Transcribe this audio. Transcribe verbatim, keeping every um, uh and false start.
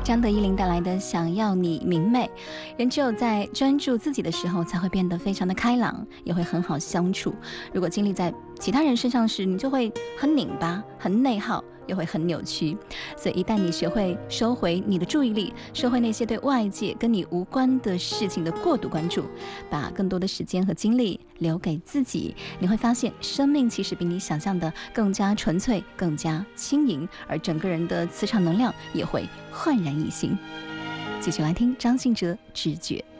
张德一林带来的想要你明媚。人只有在专注自己的时候才会变得非常的开朗，也会很好相处。如果精力在其他人身上时，你就会很拧巴很内耗，也会很扭曲。所以一旦你学会收回你的注意力，收回那些对外界跟你无关的事情的过度关注，把更多的时间和精力留给自己，你会发现生命其实比你想象的更加纯粹，更加轻盈，而整个人的磁场能量也会焕然一新。继续来听张信哲直觉。